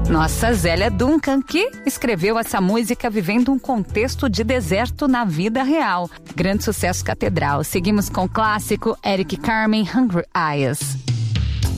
Nossa, Zélia Duncan, que escreveu essa música vivendo um contexto de deserto na vida real. Grande sucesso Catedral. Seguimos com o clássico Eric Carmen, Hungry Eyes.